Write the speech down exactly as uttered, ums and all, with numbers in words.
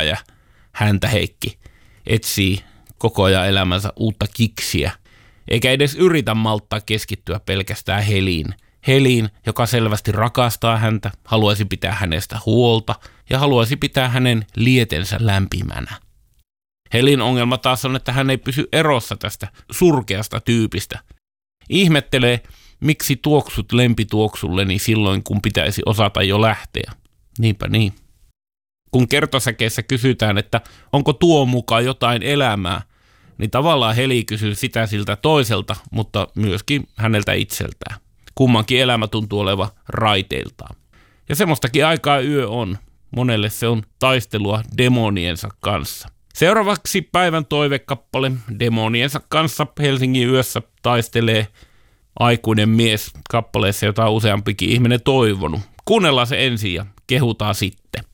ja häntä Heikki etsii koko ajan elämänsä uutta kiksiä, eikä edes yritä malttaa keskittyä pelkästään Heliin. Heliin, joka selvästi rakastaa häntä, haluaisi pitää hänestä huolta ja haluaisi pitää hänen lietensä lämpimänä. Helin ongelma taas on, että hän ei pysy erossa tästä surkeasta tyypistä. Ihmettelee, miksi tuoksut lempituoksulleni silloin, kun pitäisi osata jo lähteä. Niinpä niin. Kun kertosäkeessä kysytään, että onko tuo mukaan jotain elämää, niin tavallaan Heli kysyy sitä siltä toiselta, mutta myöskin häneltä itseltään. Kummankin elämä tuntuu olevan raiteiltaan. Ja semmoistakin aikaa yö on. Monelle se on taistelua demoniensa kanssa. Seuraavaksi päivän toivekappale. Demoniensa kanssa Helsingin yössä taistelee aikuinen mies kappaleessa, jota on useampikin ihminen toivonut. Kuunnellaan se ensin ja kehutaan sitten.